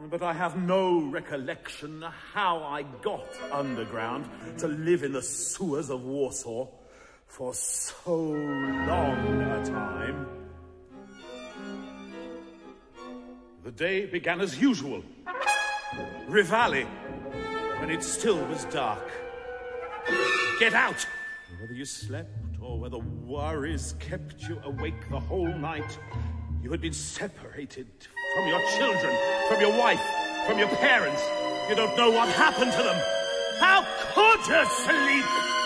But I have no recollection how I got underground to live in the sewers of Warsaw for so long a time. The day began as usual. Rivali, when it still was dark. Get out! Whether you slept or whether worries kept you awake the whole night, you had been separated from your children, from your wife, from your parents. You don't know what happened to them. How could you sleep?